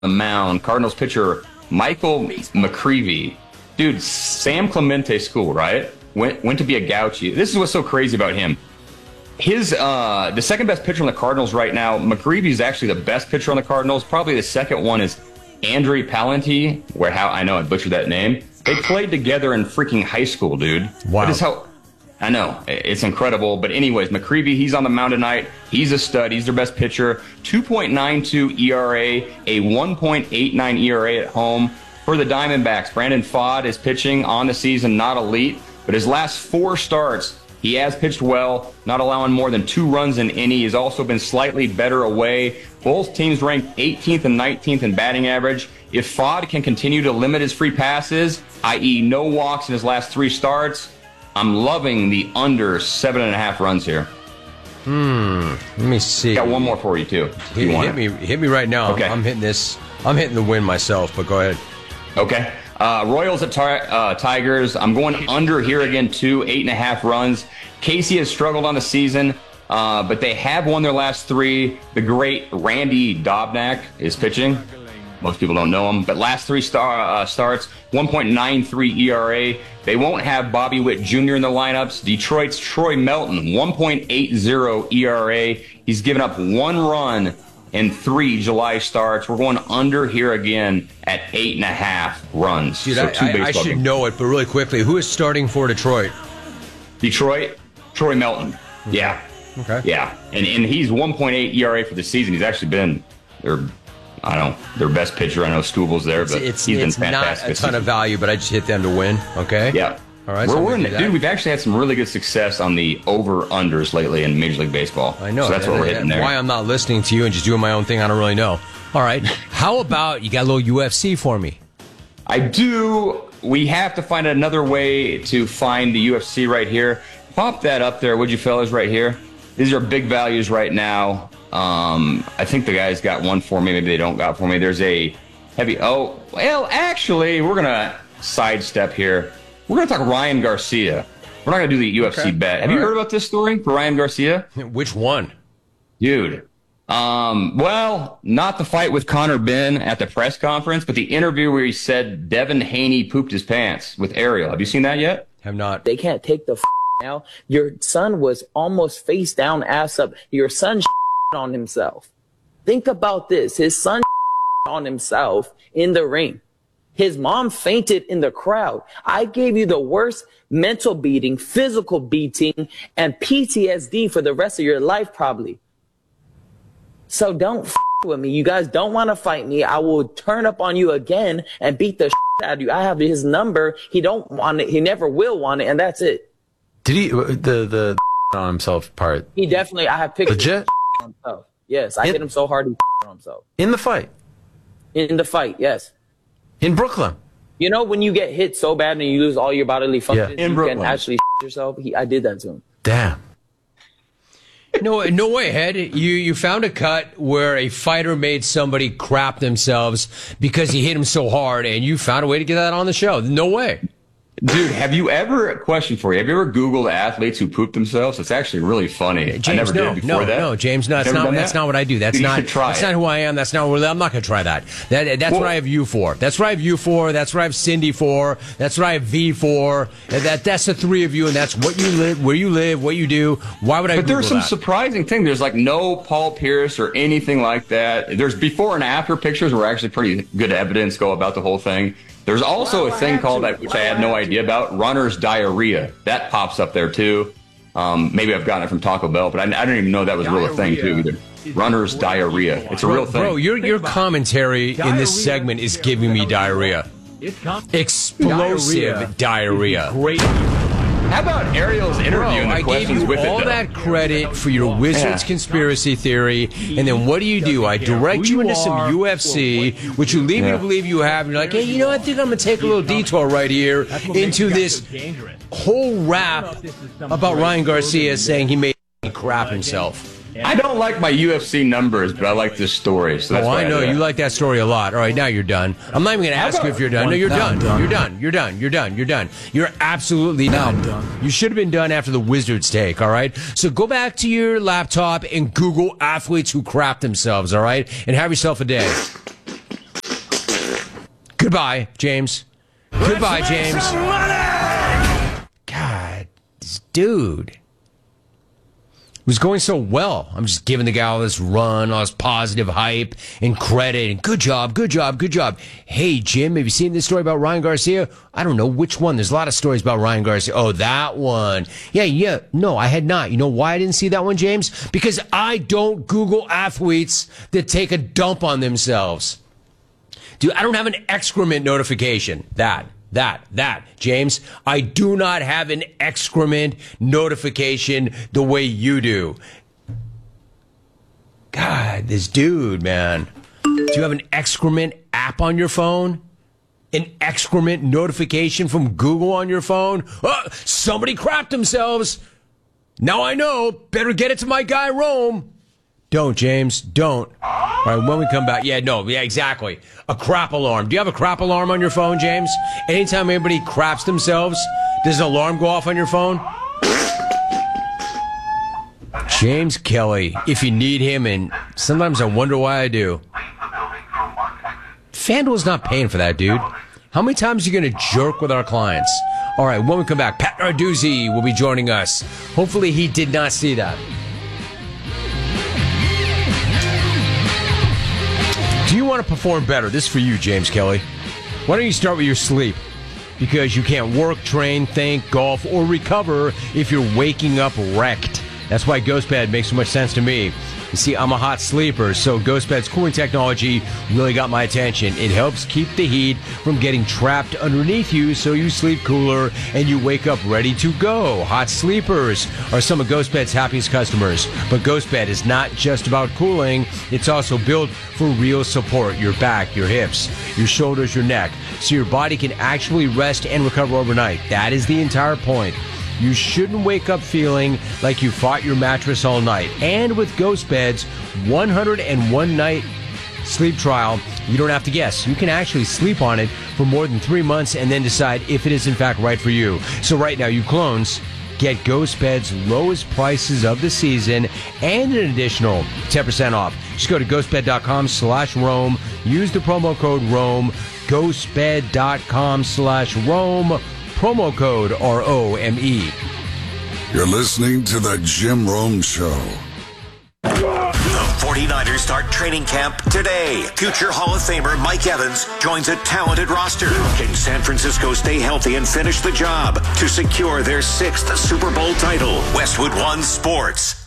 the mound, Cardinals pitcher Michael McCreevy. Dude, Sam Clemente school, right? Went to be a Gauchi. This is what's so crazy about him. His the second best pitcher on the Cardinals right now, McCreevy is actually the best pitcher on the Cardinals. Probably the second one is Andrew Palenti, I know I butchered that name. They played together in freaking high school, dude. Wow. That is how, I know, it's incredible. But anyways, McCreevy, he's on the mound tonight. He's a stud. He's their best pitcher. 2.92 ERA, a 1.89 ERA at home. For the Diamondbacks, Brandon Pfaadt is pitching on the season, not elite. But his last 4 starts, he has pitched well, not allowing more than 2 runs in any. He's also been slightly better away. Both teams ranked 18th and 19th in batting average. If Pfaadt can continue to limit his free passes, i.e. no walks in his last 3 starts, I'm loving the under 7.5 runs here. Let me see. Got one more for you, too. Hit me right now. Okay. I'm hitting this. I'm hitting the win myself, but go ahead. Okay. Royals at Tigers. I'm going under here again, too. 8.5 runs. Casey has struggled on the season, but they have won their last 3. The great Randy Dobnak is pitching. Most people don't know him, but last 3 starts, 1.93 ERA. They won't have Bobby Witt Jr. in the lineups. Detroit's Troy Melton, 1.80 ERA. He's given up 1 run in 3 July starts. We're going under here again at 8.5 runs. Dude, so I should know it, but really quickly, who is starting for Detroit? Detroit, Troy Melton. Okay. Yeah. Okay. Yeah. And he's 1.8 ERA for the season. He's actually been their best pitcher. I know Stuble's there, but he's been fantastic. It's not a ton of value, but I just hit them to win. Okay. Yeah. All right. Dude, we've actually had some really good success on the over-unders lately in Major League Baseball. I know. So that's what we're hitting there. Why I'm not listening to you and just doing my own thing, I don't really know. All right. How about you got a little UFC for me? I do. We have to find another way to find the UFC right here. Pop that up there, would you fellas, right here. These are big values right now. I think the guys got one for me. Maybe they don't got for me. There's a heavy. Oh, well, actually, we're going to sidestep here. We're going to talk Ryan Garcia. We're not going to do the UFC bet. Have you heard about this story for Ryan Garcia? Which one? Dude. Well, not the fight with Conor Benn at the press conference, but the interview where he said Devin Haney pooped his pants with Ariel. Have you seen that yet? Have not. They can't take the now. Your son was almost face down, ass up. Your son on himself. Think about this. His son on himself in the ring. His mom fainted in the crowd. I gave you the worst mental beating, physical beating, and PTSD for the rest of your life, probably. So don't with me. You guys don't want to fight me. I will turn up on you again and beat the out of you. I have his number. He don't want it. He never will want it, and that's it. Did he the on himself part? He definitely. I have pictures. Legit? On himself. Yes, I hit him so hard he on himself. In the fight? In the fight, yes. In Brooklyn? You know when you get hit so bad and you lose all your bodily functions, in you Brooklyn. can actually yourself. I did that to him. Damn. No way, Head. You found a cut where a fighter made somebody crap themselves because he hit him so hard, and you found a way to get that on the show. No way. Dude, have you ever, question for you, have you ever Googled athletes who poop themselves? It's actually really funny. James, I never did before that. No, James, no, that's not what I do. That's Dude, not not who I am. That's not what I'm not going to try that. That's what I have you for. That's what I have you for. That's what I have Cindy for. That's what I have V for. That's the 3 of you, and that's what you live, where you live, what you do. Why would I But Google there's some that? surprising thing. There's like no Paul Pierce or anything like that. There's before and after pictures where actually pretty good evidence go about the whole thing. There's also a thing called that, which I had no idea about, runner's diarrhea. That pops up there too. Maybe I've gotten it from Taco Bell, but I didn't even know that was a real thing too either. Runner's diarrhea. It's a real thing. Bro, your commentary in this segment is giving me diarrhea. Explosive diarrhea. How about Ariel's interview and the I gave questions you with all it, though? that credit for your Wizards conspiracy theory, and then what do? I direct you into some UFC, which you lead me to believe you have, and you're like, hey, you know, I think I'm going to take a little detour right here into this whole rap about Ryan Garcia saying he made crap himself. I don't like my UFC numbers, but I like this story. So that's why I know do you that. like that story a lot. All right, now you're done. I'm not even going to ask you if you're done. No, you're done. You're done. You're done. You're done. You're done. You're absolutely done. I'm done. You should have been done after the Wizards take. All right. So go back to your laptop and Google athletes who crap themselves. All right, and have yourself a day. Goodbye, James. Goodbye, James. God, this dude. It was going so well. I'm just giving the guy all this run, all this positive hype and credit. And good job, good job, good job. Hey, Jim, have you seen this story about Ryan Garcia? I don't know which one. There's a lot of stories about Ryan Garcia. Oh, that one. Yeah. No, I had not. You know why I didn't see that one, James? Because I don't Google athletes that take a dump on themselves. Dude, I don't have an excrement notification. That, James. I do not have an excrement notification the way you do. God, this dude, man. Do you have an excrement app on your phone? An excrement notification from Google on your phone? Oh, somebody crapped themselves. Now I know. Better get it to my guy, Rome. Don't, James. Don't. All right, when we come back. Yeah, exactly. A crap alarm. Do you have a crap alarm on your phone, James? Anytime anybody craps themselves, does an alarm go off on your phone? James Kelly, if you need him, and sometimes I wonder why I do. FanDuel's not paying for that, dude. How many times are you going to jerk with our clients? All right, when we come back, Pat Narduzzi will be joining us. Hopefully he did not see that. Do you want to perform better? This is for you, James Kelly. Why don't you start with your sleep? Because you can't work, train, think, golf, or recover if you're waking up wrecked. That's why GhostBed makes so much sense to me. You see, I'm a hot sleeper, so GhostBed's cooling technology really got my attention. It helps keep the heat from getting trapped underneath you so you sleep cooler and you wake up ready to go. Hot sleepers are some of GhostBed's happiest customers. But GhostBed is not just about cooling. It's also built for real support. Your back, your hips, your shoulders, your neck, so your body can actually rest and recover overnight. That is the entire point. You shouldn't wake up feeling like you fought your mattress all night. And with GhostBed's 101 night sleep trial, you don't have to guess. You can actually sleep on it for more than 3 months and then decide if it is in fact right for you. So right now, you clones, get GhostBed's lowest prices of the season and an additional 10% off. Just go to ghostbed.com/Rome. Use the promo code Rome. Ghostbed.com/Rome. Promo code ROME. You're listening to the Jim Rome Show. The 49ers start training camp today. Future Hall of Famer Mike Evans joins a talented roster. Can San Francisco stay healthy and finish the job to secure their 6th Super Bowl title? Westwood One Sports.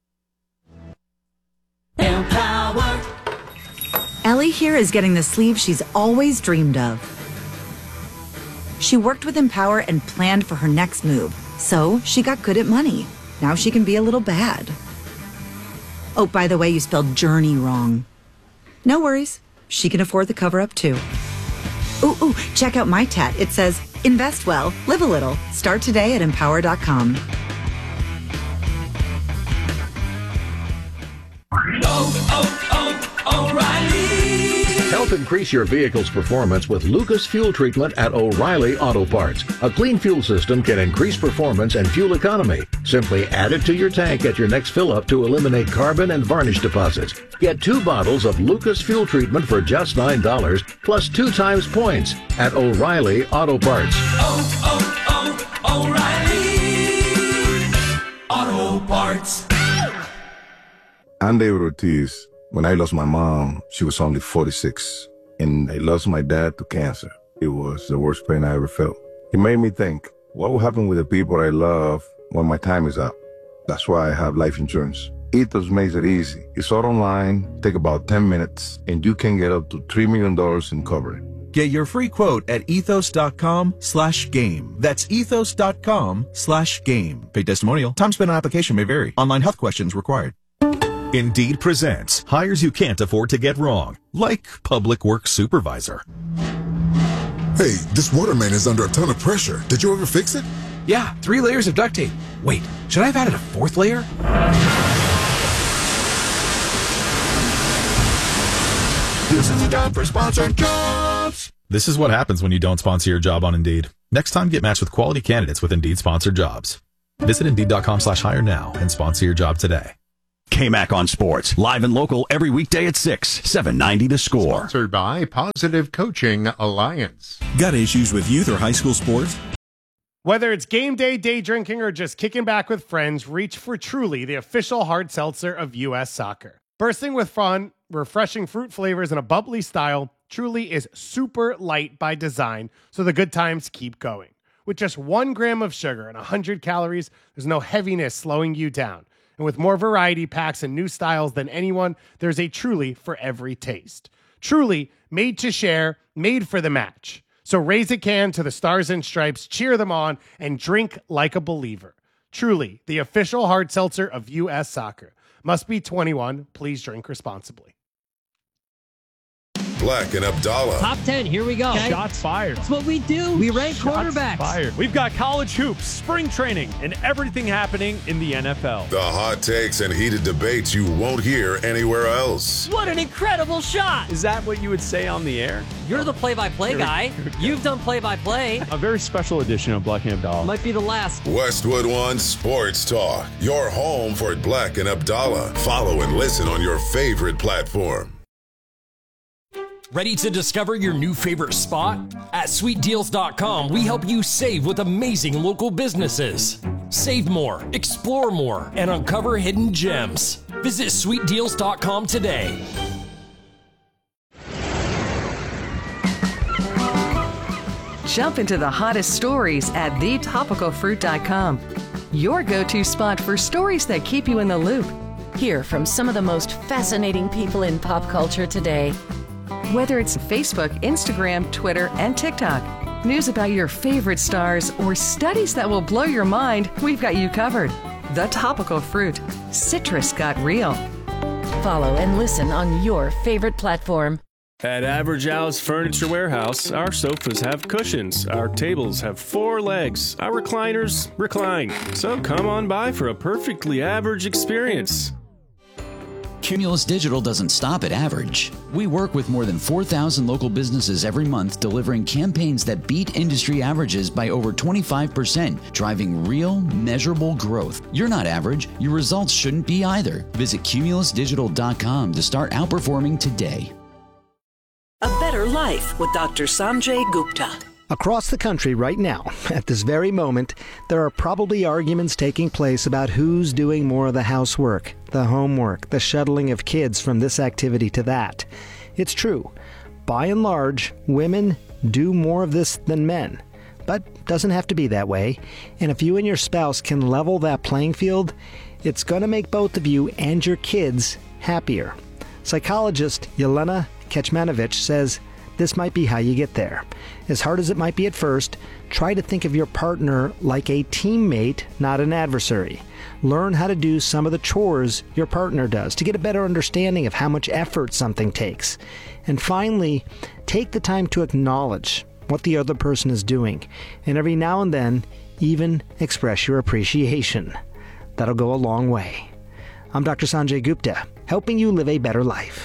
Empower. Ellie here is getting the sleeve she's always dreamed of. She worked with Empower and planned for her next move, so she got good at money. Now she can be a little bad. Oh, by the way, you spelled journey wrong. No worries. She can afford the cover-up, too. Ooh, check out my tat. It says, invest well, live a little. Start today at Empower.com. O'Reilly. Help increase your vehicle's performance with Lucas Fuel Treatment at O'Reilly Auto Parts. A clean fuel system can increase performance and fuel economy. Simply add it to your tank at your next fill-up to eliminate carbon and varnish deposits. Get 2 bottles of Lucas Fuel Treatment for just $9 plus 2 times points at O'Reilly Auto Parts. O'Reilly Auto Parts. I'm David Ortiz. When I lost my mom, she was only 46, and I lost my dad to cancer. It was the worst pain I ever felt. It made me think, what will happen with the people I love when my time is up? That's why I have life insurance. Ethos makes it easy. It's all online, take about 10 minutes, and you can get up to $3 million in coverage. Get your free quote at ethos.com/game. That's ethos.com/game. Paid testimonial. Time spent on application may vary. Online health questions required. Indeed presents hires you can't afford to get wrong, like public works supervisor. Hey, this water main is under a ton of pressure. Did you ever fix it? Yeah, 3 layers of duct tape. Wait, should I have added a 4th layer? This is a job for sponsored jobs. This is what happens when you don't sponsor your job on Indeed. Next time, get matched with quality candidates with Indeed sponsored jobs. Visit Indeed.com/hire now and sponsor your job today. KMAC on Sports, live and local every weekday at 6, 790 The Score. Sponsored by Positive Coaching Alliance. Got issues with youth or high school sports? Whether it's game day, day drinking, or just kicking back with friends, reach for Truly, the official hard seltzer of U.S. Soccer. Bursting with fun, refreshing fruit flavors, and a bubbly style, Truly is super light by design, so the good times keep going. With just 1 gram of sugar and 100 calories, there's no heaviness slowing you down. And with more variety packs and new styles than anyone, there's a Truly for every taste. Truly, made to share, made for the match. So raise a can to the Stars and Stripes, cheer them on, and drink like a believer. Truly, the official hard seltzer of U.S. Soccer. Must be 21. Please drink responsibly. Black and Abdallah. Top 10, here we go. Okay. Shots fired. That's what we do. We rank quarterbacks. Fired. We've got college hoops, spring training, and everything happening in the NFL. The hot takes and heated debates you won't hear anywhere else. What an incredible shot. Is that what you would say on the air? You're the play-by-play guy. You've done play-by-play. A very special edition of Black and Abdallah. Might be the last. Westwood One Sports Talk. Your home for Black and Abdallah. Follow and listen on your favorite platform. Ready to discover your new favorite spot? At SweetDeals.com, we help you save with amazing local businesses. Save more, explore more, and uncover hidden gems. Visit SweetDeals.com today. Jump into the hottest stories at TheTopicalFruit.com. Your go-to spot for stories that keep you in the loop. Hear from some of the most fascinating people in pop culture today. Whether it's Facebook, Instagram, Twitter, and TikTok, news about your favorite stars, or studies that will blow your mind, we've got you covered. The Topical Fruit. Citrus got real. Follow and listen on your favorite platform. At Average Al's Furniture Warehouse, our sofas have cushions, our tables have 4 legs, our recliners recline. So come on by for a perfectly average experience. Cumulus Digital doesn't stop at average. We work with more than 4,000 local businesses every month, delivering campaigns that beat industry averages by over 25%, driving real, measurable growth. You're not average. Your results shouldn't be either. Visit cumulusdigital.com to start outperforming today. A better life with Dr. Sanjay Gupta. Across the country right now, at this very moment, there are probably arguments taking place about who's doing more of the housework, the homework, the shuttling of kids from this activity to that. It's true. By and large, women do more of this than men. But doesn't have to be that way. And if you and your spouse can level that playing field, it's going to make both of you and your kids happier. Psychologist Yelena Kecmanovic says this might be how you get there. As hard as it might be at first, try to think of your partner like a teammate, not an adversary. Learn how to do some of the chores your partner does to get a better understanding of how much effort something takes. And finally, take the time to acknowledge what the other person is doing, and every now and then, even express your appreciation. That'll go a long way. I'm Dr. Sanjay Gupta, helping you live a better life.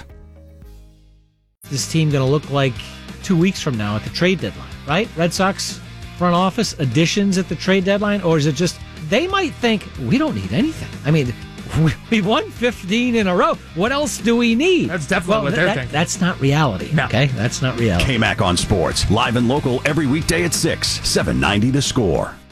This team going to look like 2 weeks from now at the trade deadline, right? Red Sox front office additions at the trade deadline? Or is it just, they might think, we don't need anything. I mean, we won 15 in a row. What else do we need? That's definitely what they're thinking. That's not reality, okay? That's not reality. KMAC on Sports, live and local every weekday at 6, 790 The Score.